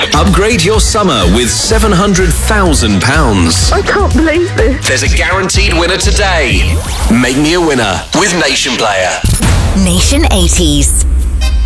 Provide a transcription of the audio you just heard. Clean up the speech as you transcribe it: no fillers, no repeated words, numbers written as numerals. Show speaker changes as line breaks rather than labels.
Upgrade your summer with £700,000.
I can't believe this.
There's a guaranteed winner today. Make me a winner with Nation Player.
Nation 80s.